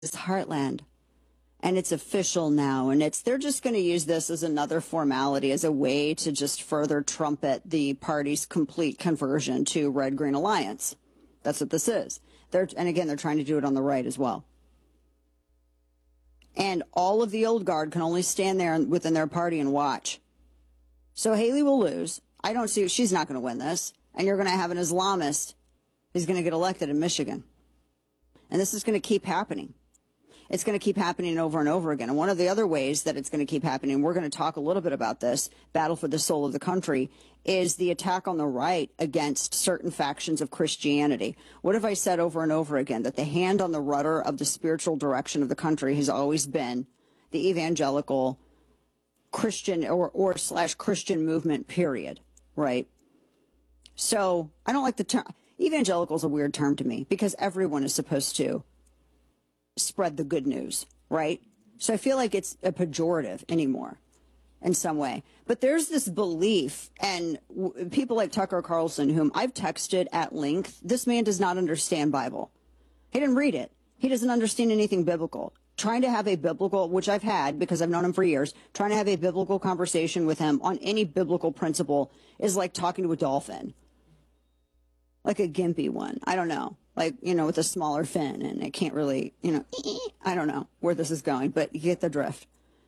Heartland. And it's official now, and they're just going to use this as another formality, as a way to just further trumpet the party's complete conversion to Red Green Alliance. That's what this is. And again, they're trying to do it on the right as well. And all of the old guard can only stand there within their party and watch. So Haley will lose. I don't see, she's not going to win this. And you're going to have an Islamist who's going to get elected in Michigan. And this is going to keep happening. It's going to keep happening over and over again. And one of the other ways that it's going to keep happening, we're going to talk a little bit about this, battle for the soul of the country, is the attack on the right against certain factions of Christianity. What have I said over and over again? That the hand on the rudder of the spiritual direction of the country has always been the evangelical Christian or slash Christian movement, period, right? So I don't like the term. Evangelical is a weird term to me because everyone is supposed to spread the good news, right? So I feel like it's a pejorative anymore in some way. But there's this belief, and people like Tucker Carlson, whom I've texted at length, this man does not understand Bible. He didn't read it. He doesn't understand anything biblical. Trying to have a biblical, which I've had because I've known him for years, trying to have a biblical conversation with him on any biblical principle is like talking to a dolphin. Like a gimpy one. I don't know. Like, with a smaller fin, and it can't really, I don't know where this is going, but you get the drift.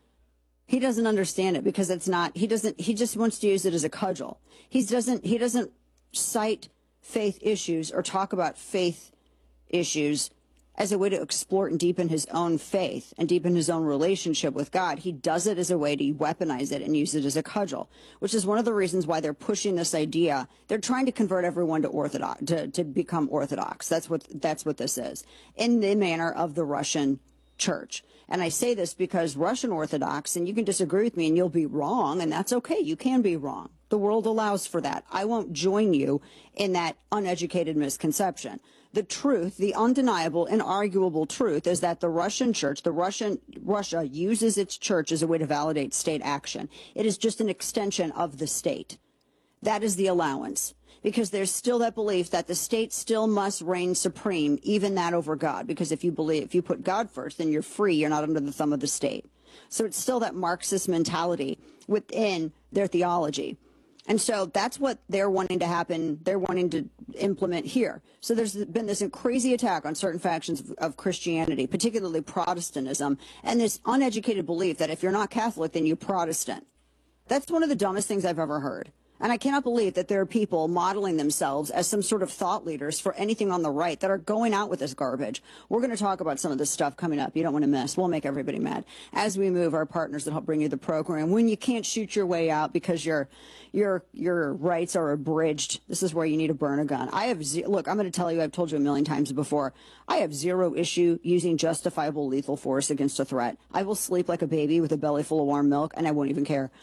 He doesn't understand it because it's not, he just wants to use it as a cudgel. He doesn't cite faith issues or talk about faith issues as a way to explore and deepen his own faith and deepen his own relationship with God. He does it as a way to weaponize it and use it as a cudgel, which is one of the reasons why they're pushing this idea. They're trying to convert everyone to Orthodox, to become Orthodox. That's what this is, in the manner of the Russian church. And I say this because Russian Orthodox, and you can disagree with me and you'll be wrong, and that's okay. You can be wrong. The world allows for that. I won't join you in that uneducated misconception. The truth, the undeniable, inarguable truth is that the Russian church, Russia uses its church as a way to validate state action. It is just an extension of the state. That is the allowance. Because there's still that belief that the state still must reign supreme, even that over God. Because if you put God first, then you're free. You're not under the thumb of the state. So it's still that Marxist mentality within their theology. And so that's what they're wanting to happen. They're wanting to implement here. So there's been this crazy attack on certain factions of Christianity, particularly Protestantism, and this uneducated belief that if you're not Catholic, then you're Protestant. That's one of the dumbest things I've ever heard. And I cannot believe that there are people modeling themselves as some sort of thought leaders for anything on the right that are going out with this garbage. We're going to talk about some of this stuff coming up. You don't want to miss. We'll make everybody mad as we move our partners that help bring you the program. When you can't shoot your way out because your rights are abridged, this is where you need to burn a gun. Look, I'm going to tell you, I've told you a million times before, I have zero issue using justifiable lethal force against a threat. I will sleep like a baby with a belly full of warm milk, and I won't even care.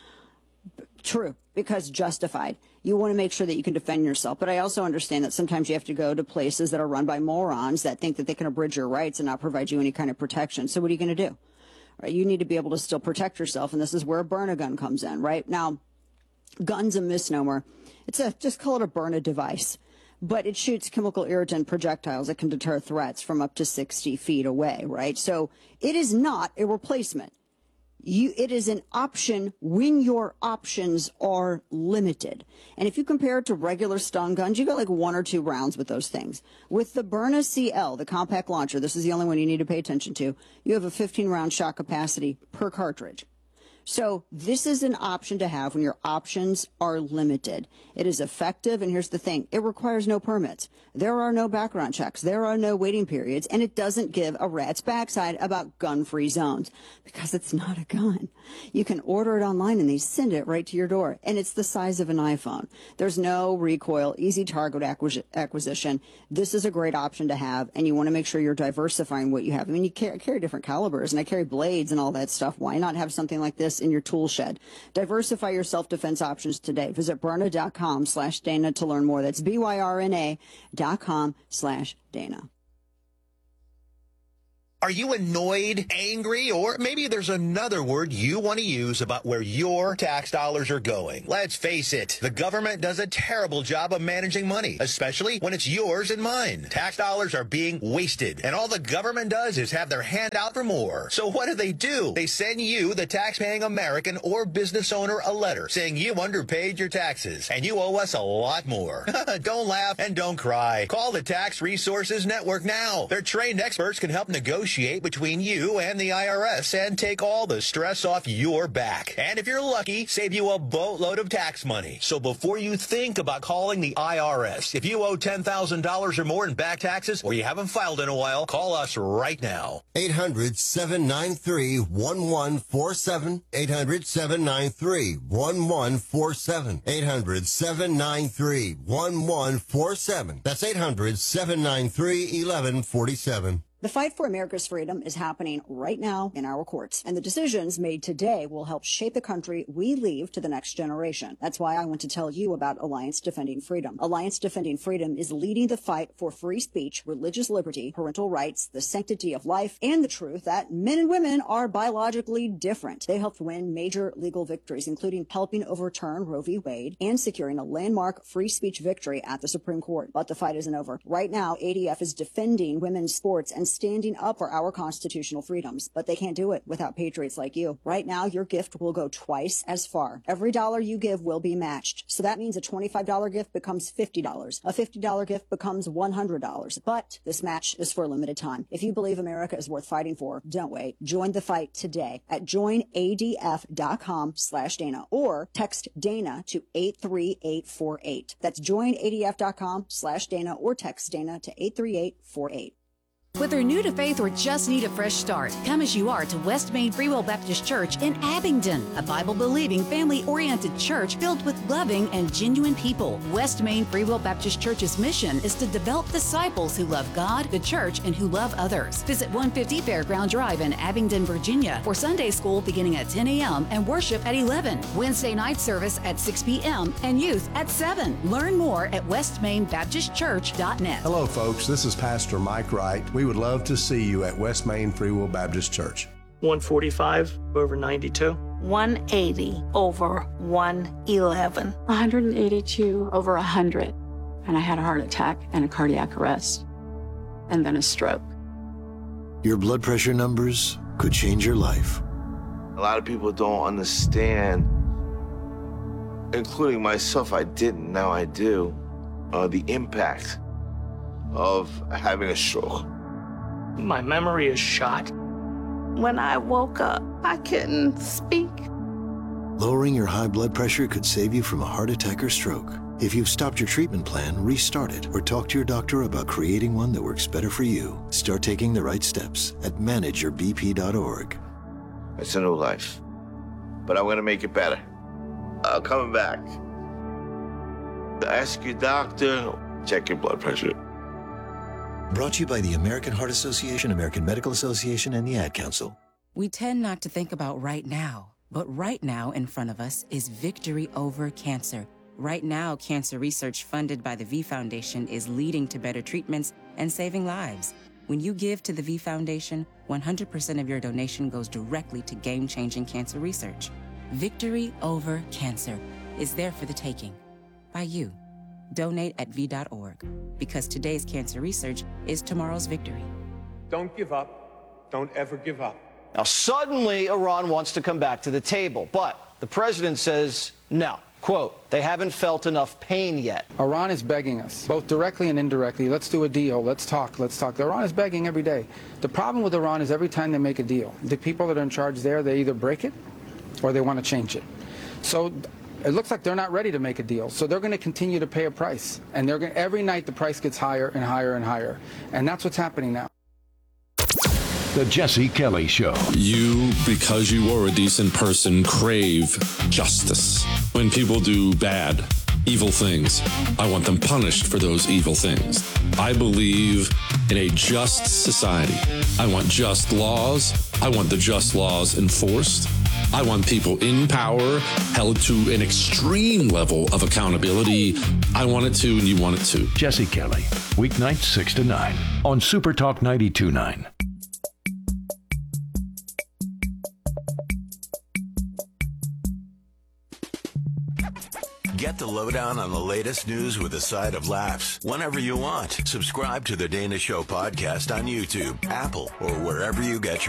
True, because justified. You want to make sure that you can defend yourself. But I also understand that sometimes you have to go to places that are run by morons that think that they can abridge your rights and not provide you any kind of protection. So what are you going to do? Right? You need to be able to still protect yourself, and this is where a burn-a-gun comes in, right? Now, gun's a misnomer. Just call it a burn-a device. But it shoots chemical irritant projectiles that can deter threats from up to 60 feet away, right? So it is not a replacement. It is an option when your options are limited. And if you compare it to regular stun guns, you got like 1 or 2 rounds with those things. With the Byrna CL, the compact launcher, this is the only one you need to pay attention to, you have a 15-round shot capacity per cartridge. So this is an option to have when your options are limited. It is effective, and here's the thing. It requires no permits. There are no background checks. There are no waiting periods, and it doesn't give a rat's backside about gun-free zones because it's not a gun. You can order it online, and they send it right to your door, and it's the size of an iPhone. There's no recoil, easy target acquisition. This is a great option to have, and you want to make sure you're diversifying what you have. I mean, you carry different calibers, and I carry blades and all that stuff. Why not have something like this in your tool shed? Diversify your self-defense options today. Visit Byrna.com/Dana to learn more. That's BYRNA.com/Dana. Are you annoyed, angry, or maybe there's another word you want to use about where your tax dollars are going? Let's face it, the government does a terrible job of managing money, especially when it's yours and mine. Tax dollars are being wasted, and all the government does is have their hand out for more. So what do? They send you, the tax-paying American or business owner, a letter saying you underpaid your taxes, and you owe us a lot more. Don't laugh and don't cry. Call the Tax Resources Network now. Their trained experts can help negotiate between you and the IRS and take all the stress off your back. And if you're lucky, save you a boatload of tax money. So before you think about calling the IRS, if you owe $10,000 or more in back taxes or you haven't filed in a while, call us right now. 800-793-1147. 800-793-1147. 800-793-1147. That's 800-793-1147. The fight for America's freedom is happening right now in our courts, and the decisions made today will help shape the country we leave to the next generation. That's why I want to tell you about Alliance Defending Freedom. Alliance Defending Freedom is leading the fight for free speech, religious liberty, parental rights, the sanctity of life, and the truth that men and women are biologically different. They helped win major legal victories, including helping overturn Roe v. Wade and securing a landmark free speech victory at the Supreme Court. But the fight isn't over. Right now, ADF is defending women's sports and standing up for our constitutional freedoms, but they can't do it without patriots like you. Right now, your gift will go twice as far. Every dollar you give will be matched. So that means a $25 gift becomes $50. A $50 gift becomes $100. But this match is for a limited time. If you believe America is worth fighting for, don't wait. Join the fight today at joinadf.com/Dana or text Dana to 83848. That's joinadf.com/Dana or text Dana to 83848. Whether new to faith or just need a fresh start, come as you are to West Main Free Will Baptist Church in Abingdon, a Bible-believing, family-oriented church filled with loving and genuine people. West Main Free Will Baptist Church's mission is to develop disciples who love God, the church, and who love others. Visit 150 Fairground Drive in Abingdon, Virginia for Sunday school beginning at 10 a.m. and worship at 11, Wednesday night service at 6 p.m. and youth at 7. Learn more at westmainbaptistchurch.net. Hello, folks. This is Pastor Mike Wright. We would love to see you at West Main Free Will Baptist Church. 145 over 92. 180 over 111. 182 over 100. And I had a heart attack and a cardiac arrest. And then a stroke. Your blood pressure numbers could change your life. A lot of people don't understand, including myself, I didn't, now I do, the impact of having a stroke. My memory is shot. When I woke up, I couldn't speak. Lowering your high blood pressure could save you from a heart attack or stroke. If you've stopped your treatment plan, restart it or talk to your doctor about creating one that works better for you. Start taking the right steps at manageyourbp.org. It's a new life, but I'm gonna make it better. I'm coming back. Ask your doctor, check your blood pressure. Brought to you by the American Heart Association, American Medical Association, and the Ad Council. We tend not to think about right now, but right now in front of us is victory over cancer. Right now, cancer research funded by the V Foundation is leading to better treatments and saving lives. When you give to the V Foundation, 100% of your donation goes directly to game-changing cancer research. Victory over cancer is there for the taking by you. Donate at V.org, because today's cancer research is tomorrow's victory. Don't give up. Don't ever give up. Now, suddenly, Iran wants to come back to the table, but the president says no. Quote, they haven't felt enough pain yet. Iran is begging us, both directly and indirectly, let's do a deal, let's talk. Iran is begging every day. The problem with Iran is every time they make a deal, the people that are in charge there, they either break it or they want to change it. So it looks like they're not ready to make a deal, so they're going to continue to pay a price. And every night the price gets higher and higher and higher. And that's what's happening now. The Jesse Kelly Show. You, because you are a decent person, crave justice. When people do bad, evil things, I want them punished for those evil things. I believe in a just society. I want just laws. I want the just laws enforced. I want people in power held to an extreme level of accountability. I want it to, and you want it to. Jesse Kelly, weeknights 6 to 9 on Super Talk 92.9. Get the lowdown on the latest news with a side of laughs whenever you want. Subscribe to the Dana Show podcast on YouTube, Apple, or wherever you get your